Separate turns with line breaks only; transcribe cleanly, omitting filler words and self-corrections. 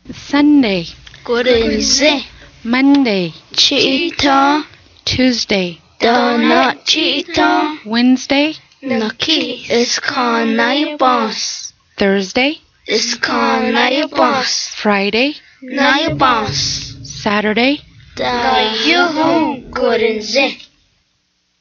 Sunday,
Kurinze,
Monday,
Cheetah,
Tuesday,
Donut Cheetah,
Wednesday,
Naki is Kanai Boss,
Thursday,
is Kanai Boss,
Friday,
Nai Boss,
Saturday,
Dayu Kurinze.